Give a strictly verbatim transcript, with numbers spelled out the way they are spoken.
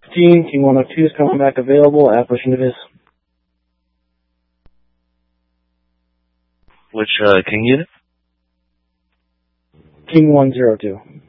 fifteen, King one oh two is coming back available at Bush and Davis. Which uh, King unit? King one oh two.